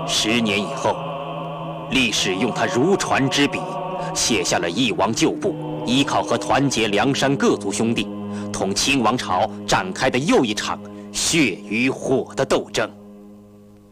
10年以后，历史用他如传之笔，写下了一王旧部依靠和团结梁山各族兄弟，同清王朝展开的又一场血与火的斗争。